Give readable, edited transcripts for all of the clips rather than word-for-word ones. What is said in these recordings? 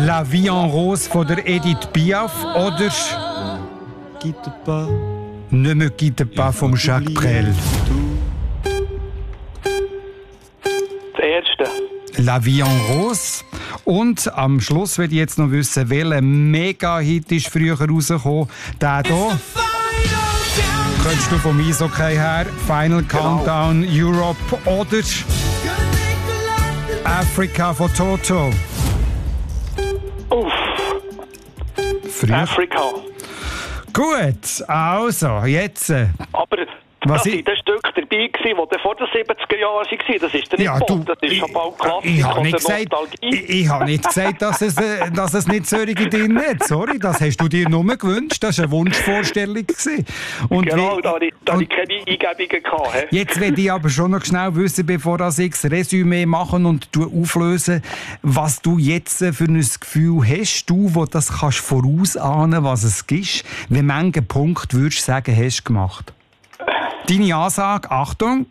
La Vie en Rose von der Edith Piaf oder Quitte pas. Ne me quitte pas von Jacques Brel. Das erste. La Vie en Rose. Und am Schluss will ich jetzt noch wissen, welcher Mega-Hit ist früher rausgekommen. Der hier. Könntest du vom Eishockey her Final Countdown Europe oder Africa von Toto? Uff. Früher. Afrika. Gut, also, jetzt. Aber Was das ich- war das Stück dabei, das vor den 70er Jahren war. Das ist der nicht Pop, das ist schon bald Klassik ich habe und nicht der gesagt, Nostalgie. ich habe nicht gesagt, dass es nicht solche drin hat. Sorry, das hast du dir nur gewünscht. Das war eine Wunschvorstellung. Und Genau, wie- da hatte ich und keine Eingebungen gehabt. He? jetzt will ich aber schon noch schnell wissen, bevor ich das Resümee machen und auflösen, was du jetzt für ein Gefühl hast, du, wo das kannst vorausahnen, was es ist, wie viele Punkte würdest du sagen, hast du gemacht? Deine Ansage, Achtung,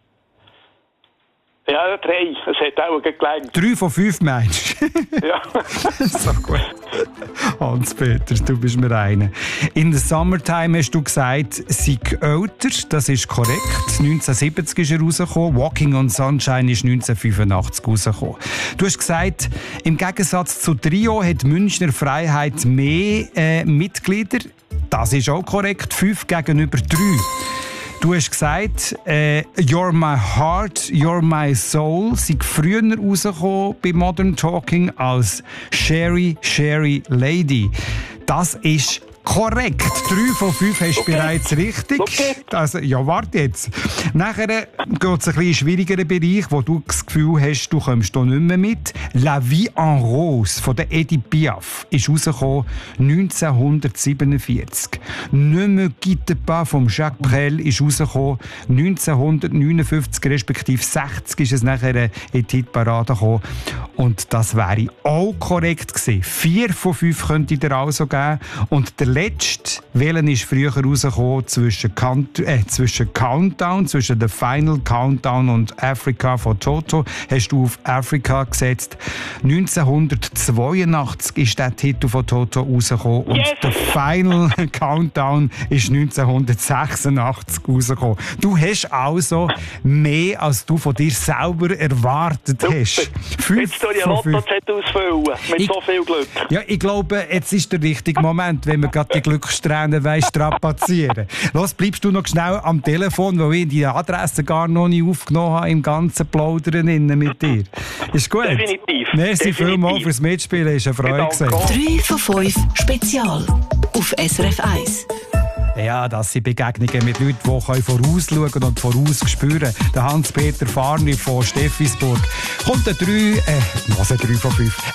Ja, 3. Es hat auch gelangt. 3 von 5 meinst du? Ja. So gut. Hans-Peter, du bist mir einer. In the Summertime hast du gesagt, sei älter. Das ist korrekt. 1970 ist er rausgekommen. Walking on Sunshine ist 1985 rausgekommen. Du hast gesagt, im Gegensatz zu Trio hat Münchner Freiheit mehr Mitglieder. Das ist auch korrekt. 5 gegenüber 3. Du hast gesagt, You're My Heart, You're My Soul sei früher rausgekommen bei Modern Talking als Sherry, Sherry Lady. Das ist korrekt. 3 von 5 hast du bereits richtig. Okay. Also, ja, warte jetzt. Nachher geht es ein bisschen schwierigeren Bereich, wo du das Gefühl hast, du kommst hier nicht mehr mit. La Vie en Rose von der Edith Piaf ist rausgekommen 1947. Ne me quitte pas von Jacques Brel ist rausgekommen 1959, respektive 60 ist es nachher in die Hitparade gekommen. Und das wäre auch korrekt gewesen. 4 von 5 könnte ich dir also geben. Und der letzte, welchen ist früher rausgekommen zwischen Countdown, zwischen der Final Countdown und Africa von Toto, hast du auf Africa gesetzt. 1982 ist der Titel von Toto rausgekommen und Yes! der Final Countdown ist 1986 rausgekommen. Du hast also mehr, als du von dir selber erwartet hast. 5 Jetzt tue ich von einen 5. Lottozettel ausfüllen. Mit so viel Glück. Ja, ich glaube, jetzt ist der richtige Moment, wenn wir gerade die Glückssträhne strapazieren. Los, bleibst du noch schnell am Telefon, weil ich die Adresse gar noch nicht aufgenommen habe im ganzen Plaudern mit dir. Ist gut? Definitiv. Merci Definitiv. vielmals fürs Mitspielen, ist eine Freude gewesen. 3 von 5 Spezial auf SRF 1. Ja, das sind Begegnungen mit Leuten, die vorausschauen und vorausspüren. Der Hans-Peter Farni von Steffisburg kommt 3 von 5.